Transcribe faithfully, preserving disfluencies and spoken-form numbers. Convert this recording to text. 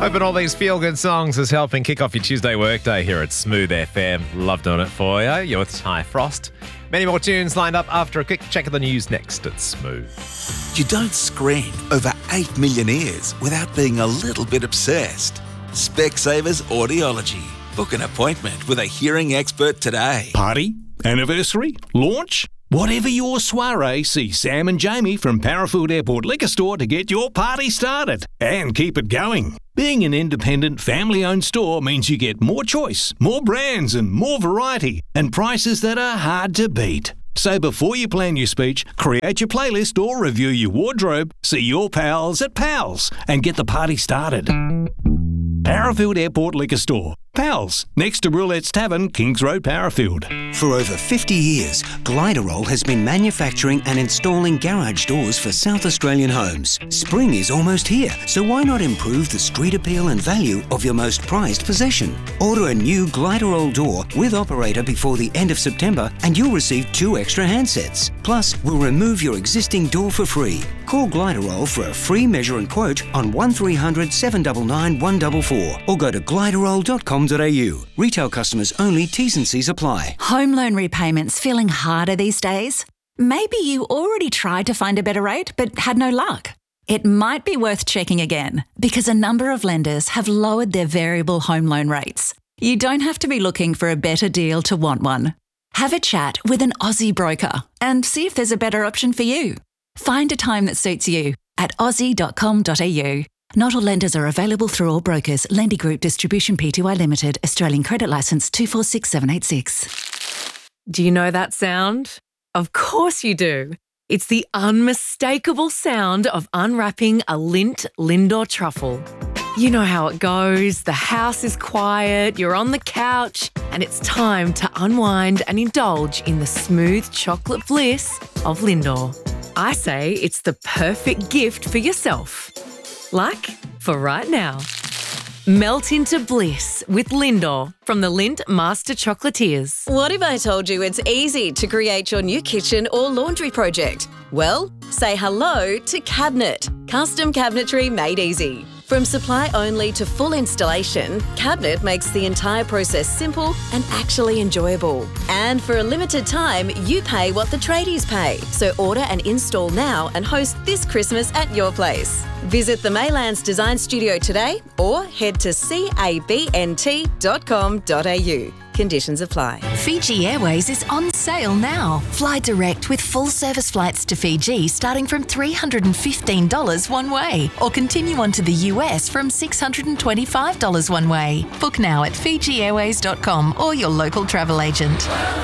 Hoping all these feel-good songs is helping kick off your Tuesday workday here at Smooth F M. Love doing it for you. You're with Ty Frost. Many more tunes lined up after a quick check of the news next at Smooth. You don't screen over eight million ears without being a little bit obsessed. Specsavers Audiology. Book an appointment with a hearing expert today. Party? Anniversary? Launch? Whatever your soiree, see Sam and Jamie from Parafield Airport Liquor Store to get your party started and keep it going. Being an independent, family-owned store means you get more choice, more brands and more variety, and prices that are hard to beat. So before you plan your speech, create your playlist or review your wardrobe, see your pals at Pals, and get the party started. Parafield Airport Liquor Store. Pals, next to Roulette's Tavern, Kings Road, Parafield. For over fifty years, Gliderol has been manufacturing and installing garage doors for South Australian homes. Spring is almost here, so why not improve the street appeal and value of your most prized possession? Order a new Gliderol door with operator before the end of September and you'll receive two extra handsets. Plus, we'll remove your existing door for free. Call Gliderol for a free measure and quote on one three hundred, seven nine nine, one four four or go to gliderol dot com dot a u. Retail customers only, T's and C's apply. Home loan repayments feeling harder these days? Maybe you already tried to find a better rate but had no luck. It might be worth checking again because a number of lenders have lowered their variable home loan rates. You don't have to be looking for a better deal to want one. Have a chat with an Aussie broker and see if there's a better option for you. Find a time that suits you at aussie dot com dot a u. Not all lenders are available through all brokers. Lendy Group Distribution Pty Limited. Australian Credit Licence two four six seven eight six. Do you know that sound? Of course you do. It's the unmistakable sound of unwrapping a Lindt Lindor truffle. You know how it goes. The house is quiet, you're on the couch, and it's time to unwind and indulge in the smooth chocolate bliss of Lindor. I say it's the perfect gift for yourself. Like for right now. Melt into bliss with Lindor from the Lindt Master Chocolatiers. What if I told you it's easy to create your new kitchen or laundry project? Well, say hello to Cabinet. Custom cabinetry made easy. From supply only to full installation, Cabinet makes the entire process simple and actually enjoyable. And for a limited time, you pay what the tradies pay. So order and install now and host this Christmas at your place. Visit the Maylands Design Studio today or head to cabnt dot com dot a u. Conditions apply. Fiji Airways is on sale now. Fly direct with full service flights to Fiji starting from three hundred fifteen dollars one way or continue on to the U S from six hundred twenty-five dollars one way. Book now at fiji airways dot com or your local travel agent.